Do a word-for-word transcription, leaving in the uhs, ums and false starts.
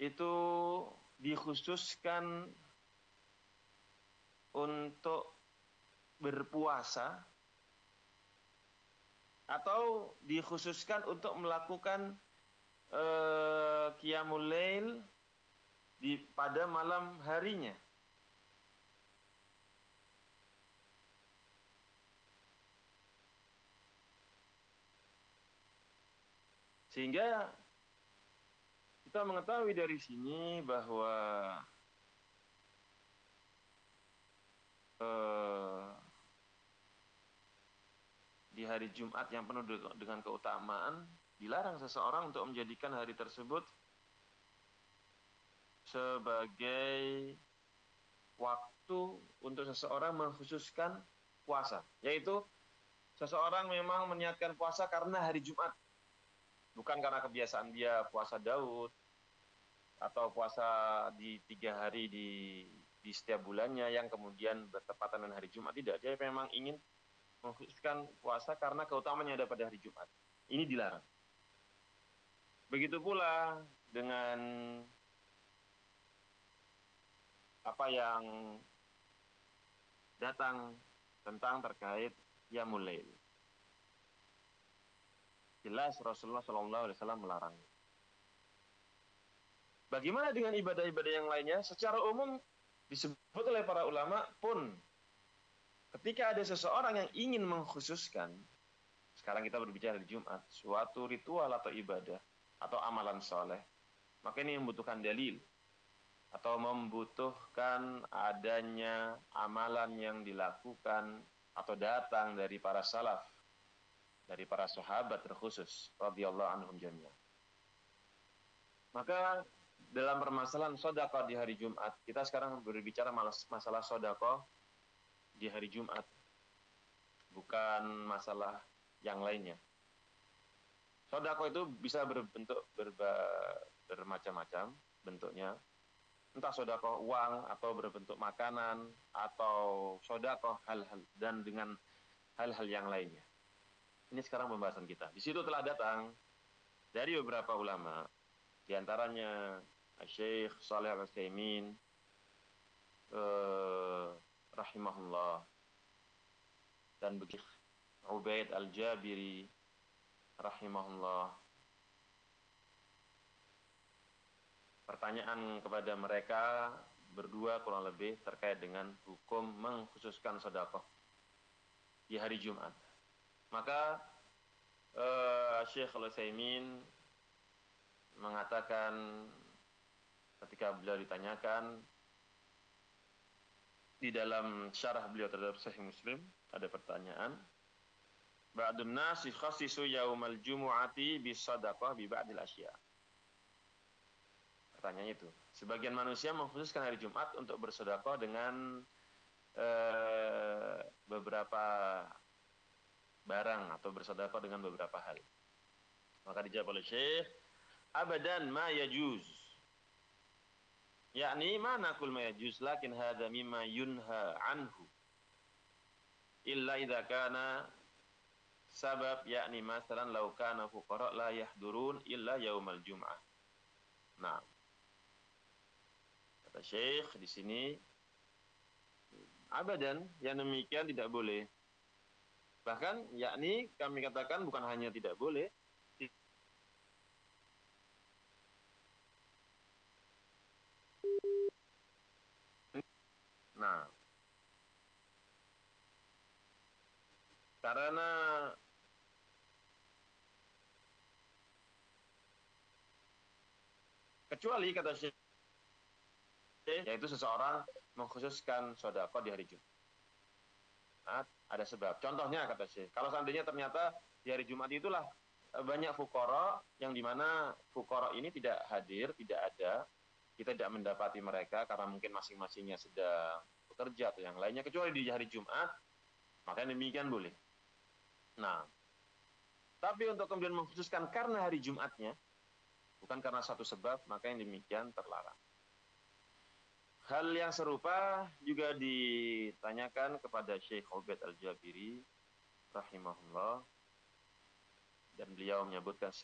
itu dikhususkan untuk berpuasa atau dikhususkan untuk melakukan eh, qiyamul lail di pada malam harinya. Sehingga kita mengetahui dari sini bahwa eh, di hari Jumat yang penuh dengan keutamaan, dilarang seseorang untuk menjadikan hari tersebut sebagai waktu untuk seseorang mengkhususkan puasa. Yaitu seseorang memang meniatkan puasa karena hari Jumat. Bukan karena kebiasaan dia puasa Daud, atau puasa di tiga hari di, di setiap bulannya yang kemudian bertepatan dengan hari Jumat. Tidak, dia memang ingin mengkhususkan puasa karena keutamaan yang ada pada hari Jumat. Ini dilarang. Begitu pula dengan apa yang datang tentang terkait qiyamul lail. Jelas Rasulullah shallallahu alaihi wasallam melarang. Bagaimana dengan ibadah-ibadah yang lainnya? Secara umum disebut oleh para ulama pun ketika ada seseorang yang ingin mengkhususkan, sekarang kita berbicara di Jumat, suatu ritual atau ibadah atau amalan soleh, maka ini membutuhkan dalil atau membutuhkan adanya amalan yang dilakukan atau datang dari para salaf, dari para sahabat terkhusus radhiyallahu anhum jami'an. Maka dalam permasalahan sedekah di hari Jumat, kita sekarang berbicara masalah sedekah di hari Jumat, bukan masalah yang lainnya. Sedekah itu bisa berbentuk berba, bermacam-macam bentuknya, entah sedekah uang atau berbentuk makanan atau sedekah hal-hal dan dengan hal-hal yang lainnya. Ini sekarang pembahasan kita. Di situ telah datang dari beberapa ulama, di antaranya Syekh Shalih Al-Utsaimin eh, rahimahullah, dan begitu Ubaid Al-Jabiri rahimahullah. Pertanyaan kepada mereka berdua kurang lebih terkait dengan hukum mengkhususkan sedekah di hari Jumat. Maka uh, Syekh Al-Utsaimin mengatakan ketika beliau ditanyakan di dalam syarah beliau terhadap Sahih Muslim, ada pertanyaan, ba'dun nasi khassisu yaumal jumu'ati bis sadaqah bi ba'dil asya. Pertanyaannya itu, sebagian manusia mengkhususkan hari Jumat untuk bersedekah dengan eh, beberapa barang atau bersedekah dengan beberapa hal. Maka dijawab oleh Syekh, abadan ma yajuz. Yakni ma naqul ma yajuz lakin hadza mimma yunha anhu. Illa idza kana sabab, yakni masalan law kana fuqara la yahdurun illa yaumal jum'ah. Nah, kata Syekh di sini, abadan, yang demikian tidak boleh. Bahkan yakni kami katakan bukan hanya tidak boleh, nah, karena kecuali kata Syekh, yaitu seseorang mengkhususkan sedekah di hari Jumat. Nah, ada sebab. Contohnya kata Syekh, kalau seandainya ternyata di hari Jumat itulah banyak fuqara yang dimana fuqara ini tidak hadir, tidak ada, kita tidak mendapati mereka karena mungkin masing-masingnya sedang bekerja atau yang lainnya, kecuali di hari Jumat, maka demikian boleh. Nah, tapi untuk kemudian mengkhususkan karena hari Jumatnya, bukan karena satu sebab, maka yang demikian terlarang. Hal yang serupa juga ditanyakan kepada Syekh Ubaid Al-Jabiri rahimahullah, dan beliau menyebutkan